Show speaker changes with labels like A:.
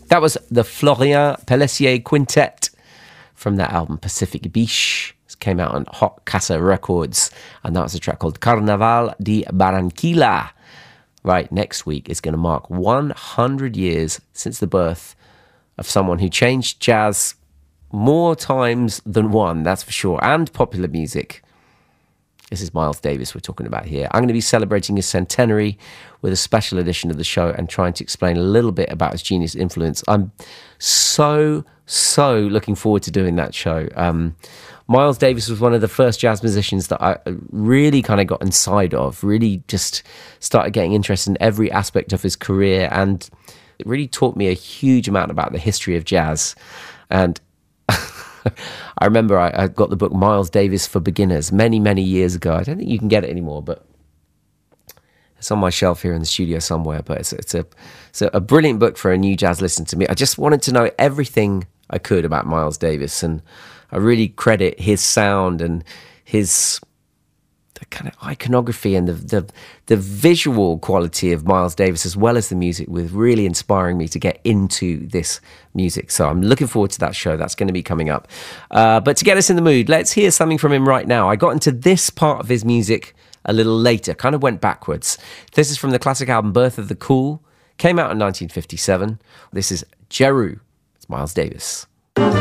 A: That was the Florian Pelletier Quintet from that album Pacific Beach. It came out on Hot Casa Records, and that was a track called Carnaval de Barranquilla. Right, next week is going to mark 100 years since the birth of someone who changed jazz more times than one, that's for sure, and popular music. This is Miles Davis we're talking about here. I'm going to be celebrating his centenary with a special edition of the show and trying to explain a little bit about his genius influence. I'm so looking forward to doing that show. Miles Davis was one of the first jazz musicians that I really kind of got inside of, really just started getting interested in every aspect of his career, and it really taught me a huge amount about the history of jazz. And I remember I got the book Miles Davis for Beginners many years ago. I don't think you can get it anymore, but it's on my shelf here in the studio somewhere. But it's a brilliant book for a new jazz listener to me. I just wanted to know everything I could about Miles Davis, and I really credit his sound and his the kind of iconography and the visual quality of Miles Davis, as well as the music, with really inspiring me to get into this music. So I'm looking forward to that show. That's going to be coming up. But to get us in the mood, let's hear something from him right now. I got into this part of his music a little later, kind of went backwards. This is from the classic album Birth of the Cool. Came out in 1957. This is Jeru. It's Miles Davis.